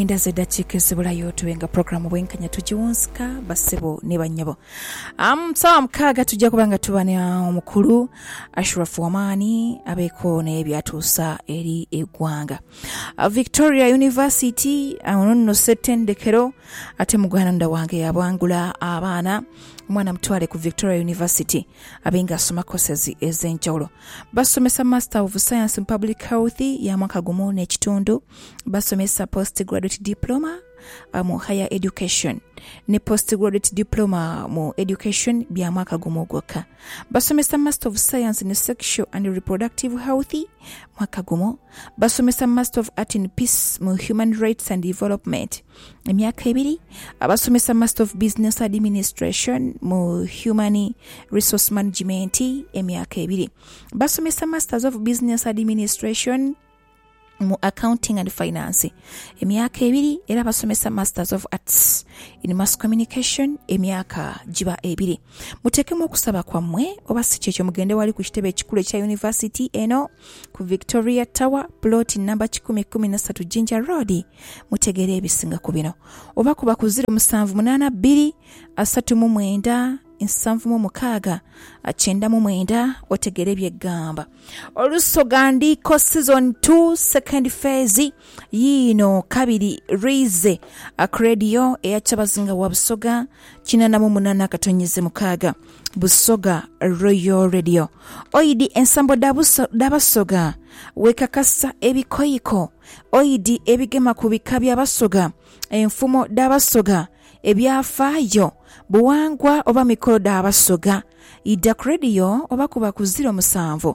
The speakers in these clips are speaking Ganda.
mwenda z'eddakiika ezibulayo tuwenga programu bwenkanya tugiwunzika bassebo ne bannyabo. Sawa mukaaga tujja kuba nga tubana omukulu Ashraf Wamani abeeko naye byatuusa eri eggwanga. Victoria University nno ssettendekero ate mugwananda wange yabwangula abaana omwana mutwale ku Victoria University abenga asoma courses ez'enjawulo. Basomesa Master of Science in Public Health ya mwaka gumu n'ekitundu, basomesa postgraduate diploma mu higher education ne postgraduate diploma mu education bya mwaka gumu gwokka. Basomesa Master of Science in Sexual and Reproductive Health mwaka gumu. Basomesa Master of Art in Peace mu Human Rights and Development emyaka ebiri. Abasomesa Master of Business Administration mu Human Resource Management emyaka ebiri. Basomesa Masters of Business Administration mu Accounting and Finance emyaka ebiri, era basomesa Masters of Arts in Mass Communication emyaka giba ebiri. Mutekemu okusaba kwammwe oba si kyekyo mugende wali ku kitebe ekikulu ekya University eno ku Victoria Tower plot number 1013 Jinja Road mutegere ebisinga ku bino, oba kuba ku 0782 39 769 99 otegere byeggamba. Olusoga ndiko season 2 second phase yino kabiri rize akradio eyachabazinga wa Busoga 88 katonyeze mukaaga Busoga Royal Radio. Oidi ensambo dabasoga wekakasa ebikoyiko, oidi ebigema kubika bya Basoga, enfumo dabasoga ebyafaayo buwangwa oba mikolo dabasoga. Idak Radio oba kuba ku 07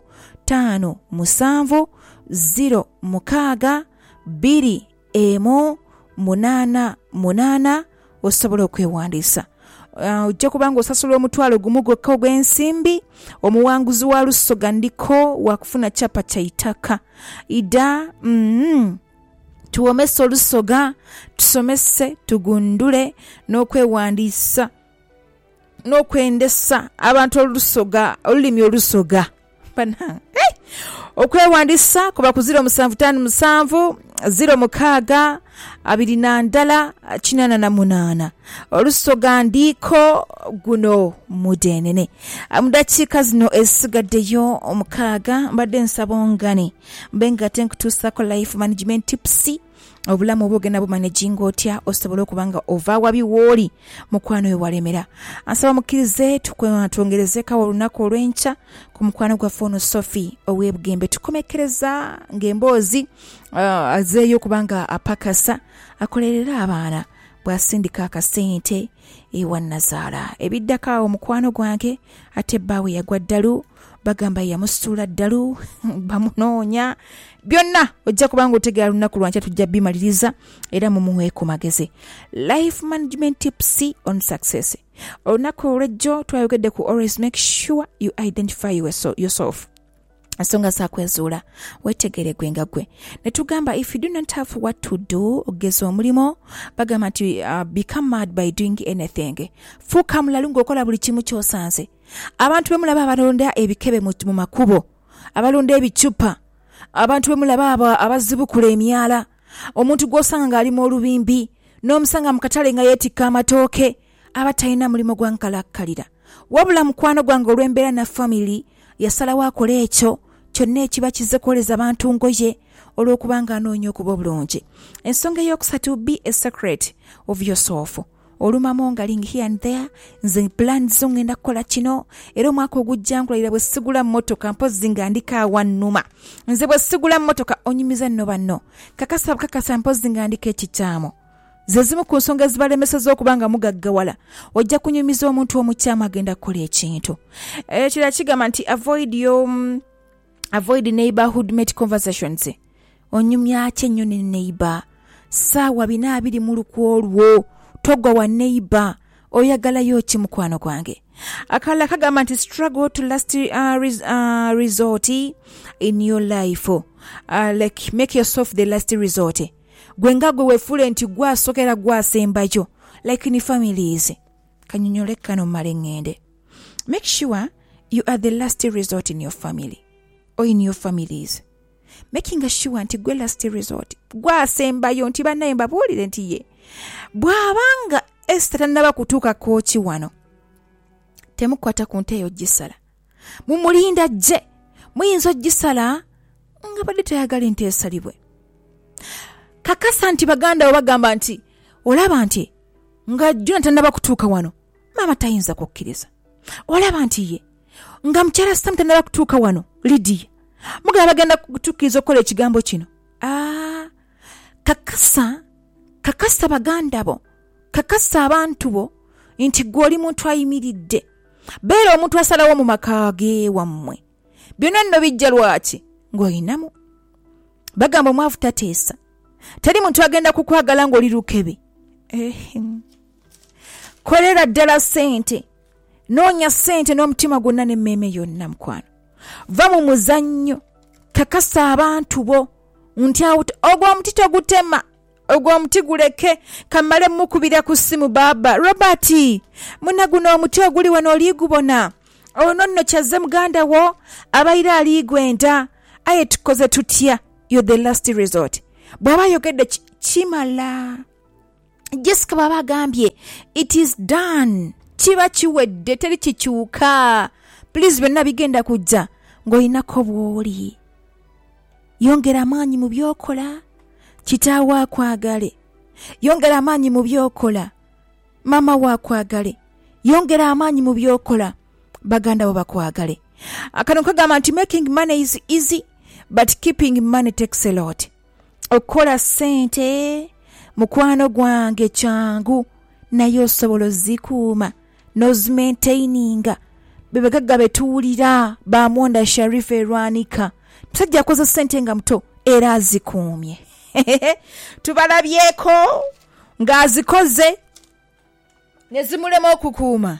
5 7 0 2 8 osobola okwewandiisa. Ojja kubanga osasula omutwalo gumu gwokka ogw'ensimbi. Omuwanguzi wa Lusoga ndiko wakufuna chapa cha itaka. Ida tuwomese Olusoga, tusomese, tugundule n'okwewandiisa n'okwendesa abantu Olusoga, olulimi Olusoga bana. Okwewandiisa kuba ku 0757 0 6 2 Olusoga ndiko guno mudenene. Mudakiika zino ezisigaddeyo omukaaga mbadde nsabongane mbenga tenkutuusako life management tips. Obulamu obwogenda bumanaging otya osobola okubanga ova wabi wooli mukwano we walemera. Ansaba mukkirize twongerezeko olunaku olw'enkya ku mukwano gwa Fono Sophie ow'ebugembe. Tukomekereza ng'emboozi azeeyo kubanga apakasa akolerera abaana bw'asindika akasente ewa Nazaala. Ebiddako omukwano gwange ate bbaawe yagwa ddalu, bagamba yamusuula ddalu bamunoonya. Byonna ojja kubanga otegera lunaku lwankya tujja bimaliriza era mumuweeko magezi. Life management tips on success. Olunaku olw'ejjo twayogedde ku always make sure you identify yourself. Asonga sakwezuula wetegere gwenga gwe. Netugamba if you do not have what to do ogeza omulimo bagamba nti become mad by doing anything. Fuuka mulalu ng'okola buli kimu ky'osanze. Abantu bemulaba abalonda ebikebe mu makubo, abalonda ebicupa, abantu bemulaba abazibukula emyala, omuntu gw'osanga ng'ali mu olubimbi n'omusanga mu katale nga yeetikka amatooke, abatalina mulimo gwa nkalakkalira. Wabula mukwano gwange olw'embeera na family yasalawo akola ekyo kyonna ekiba kizze kwoleza abantu ngoye olw'okubanga anoonya okuba obulungi. Ensonga ey'okusatu, be a secret of yourself. Olumamu ngaling here and there, nze plan zo ngenda kukola kino, era omwaka ogujja nkulayira bwe sigula mmotoka mpozi nga ndika awannuma. Nze bwe sigula mmotoka onyumiza nno banno. Kakasa mpozi nga ndika ekikyamu. Ze zimu ku nsonga ezibalemeseza okubanga mugaggawala. Ojja kunyumiza omuntu omukyamu agenda kukola ekintu. Ekira kigamba nti avoid neighborhood mate conversations. Onyumya ki ennyo ne neighbor? Ssaawa 2 mu lukwolwo togwa wa neighbor oyagalayo ki mukwano gwange? Akala kagamba nti struggle to last resort in your life. Like make yourself the last resort. Gwenga gwe wefule nti gwasokera gwasembayo like in families. Kanyonyole kano malengende. Make sure you are the last resort in your family or in your families. making sure nti gwe last resort gwasembayo nti bannaye mbabuulire nti ye bw'abanga Esther tannaba kutuuka kooki wano temukwata ku nte eyo gisala mumulinda gye muyinza ogisala nga badde tayagala nti esalibwe kakasa nti baganda bagamba nti olaba nti nga Jonathan tannaba kutuuka wano maama tayinza kukkiriza olaba nti ye nga mukyala Sam tannaba kutuuka wano Lydia mugala bagenda kutukkiriza okukola ekigambo kino kakasa baganda bo kakasa abantu bo nti gw'oli muntu ayimiridde beera omuntu asalawo mu maka ge wammwe byonna nno bijja lwaki ng'olinamu bagamba omwavu tateesa teri muntu agenda kukwagala ng'oli lukebe kolera ddala ssente noonya ssente n'omutima gwonna n'emmeeme yonna mukwano va mu muzannyo kakasa abantu bo nti ogwo omuti togutema ogwo omuti guleke kamale mukubira ku ssimu baba Robert munaguno omuti oguli wano oligubona ono nno kyazze muganda wo abayira aligwenda aye tukoze tutya you're the last resort bw'aba yogedde kimala Jessica baba agambye it is done kiba kiwedde teri kikyuka please byonna bigenda kujja ng'olinako bw'oli yongera amaanyi mu byokola kitaawo akwagale yongera amaanyi mu byokola mama waakwagale yongera amaanyi mu byokola baganda bo bakwagale akano kagamba nti making money is easy but keeping money takes a lot okola ssente mukwano gwange kyangu naye osobola ozikuuma n'ozimaintaininga bebegagga betuwulira bamonda Sharifa Erwanika musajja akoze ssente nga muto era azikuumye tubalabyeko ng'azikoze ne zimulema okukuuma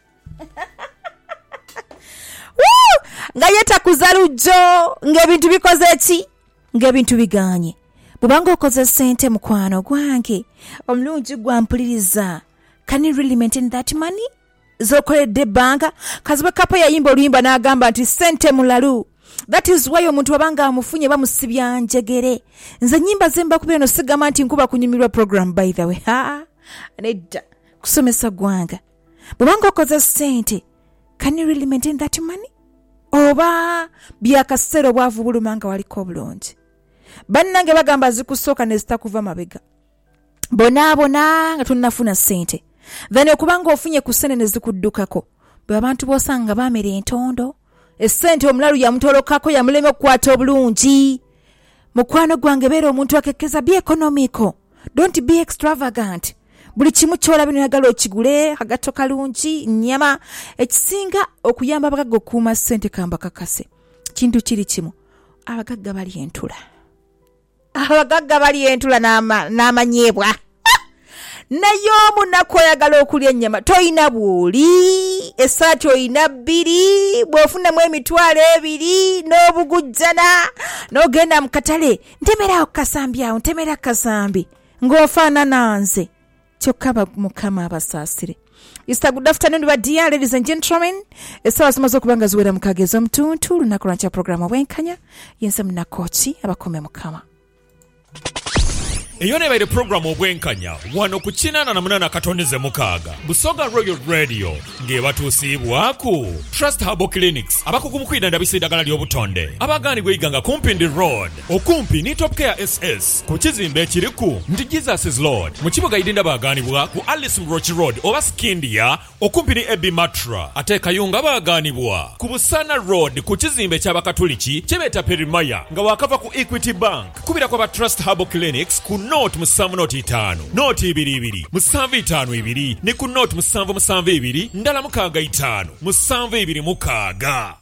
nga yetakuza lujjo ng'ebintu bikoze ki ng'ebintu biganye bw'obanga okoze ssente mukwano gwange omulungi gwampuliriza can you really maintain that money zokoledde ebbanga kazibwe kapa yayimba oluyimba n'agamba nti ssente mulalu that is why omuntu wabanga amufunye bamusibya njegere nze nyimba zemba kubira no sigama nti nkuba kunyumirwa program by the way nedda kusomesa gwanga bw'obanga okoze ssente can you really maintain that money oba byakasero bwavu bulumanga waliko obulungi bannange bagamba zikusooka ne zitakuva mabega bonaabona nga tunnafuna ssente then okubanga ofunye ku ssente ne zikuddukako bwe abantu boosanga baamera entondo essente omulalu yamutolokako yamuleme okukwata obulungi mukwano gwange beera omuntu akekkeza be economical don't be extravagant buli kimu kyolaba noyagala okigule agato kalungi nnyama ekisinga okuyamba abagagga okukuuma ssente kamba kakase kintu kiri kimu abagagga bali entula n'amanyeebwa naye omunaku oyagala okulya ennyama toyina bwoli essaati oyina 2 bw'ofunamu 2 n'obugujjana n'ogenda mu katale ntemerawo kasambi awo ntemera kasambi ng'ofaanana nze kyokka mukama abasaasire. It's a good afternoon, dear ladies and gentlemen. Essaawa zimaze okuba nga ziwera mukaaga ez'omutuntu lunaku lwankya programu Obwenkanya yense munakoki abakome mukama. Eyo nebaire programu Obwenkanya wano ku 88.6 Busoga Royal Radio ng'ebatuusibwaku Trust Herbal Clinics abakugumukwida ndabisa eddagala ly'obutonde abaganibwa iganga kumpi ndi road okumpi ni Top Care SS ku kizimbe ekiriku ndi Jesus is Lord mu kibuga idinda baganibwa ku Alice Mrochi Road oba Skindia okumpi ni Ebi Matra ate Kayunga baganibwa ku Busana Road ku kizimbe ky'abakatoliki kyebeta Perimaya nga wakava ku Equity Bank kubira kwa Trust Herbal Clinics ku Note musanvu noti 5 noti 22 musanvu 52 ne ku note musanvu 2 ndala mukaaga 5 musanvu 2 mukaaga